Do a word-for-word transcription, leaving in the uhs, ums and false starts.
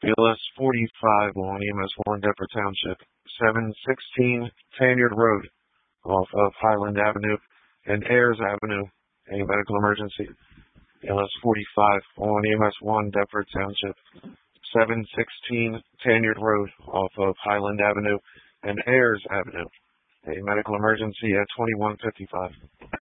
L S forty-five on E M S one Deptford Township, seven sixteen Tanyard Road off of Highland Avenue and Ayers Avenue, a medical emergency. L S forty-five on E M S one Deptford Township, seven sixteen Tanyard Road off of Highland Avenue and Ayers Avenue, a medical emergency at twenty-one fifty-five.